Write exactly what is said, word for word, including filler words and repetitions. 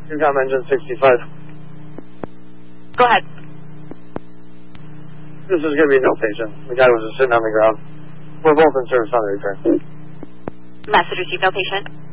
Intercom engine sixty-five. Go ahead. This is going to be no patient. The guy was just sitting on the ground. We're both in service on the return. Message received, no patient.